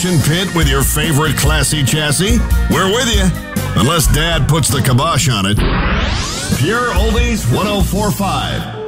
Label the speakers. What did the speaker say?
Speaker 1: motion pit with your favorite classy chassis? We're with you, unless Dad puts the kibosh on it. Pure Oldies 1045.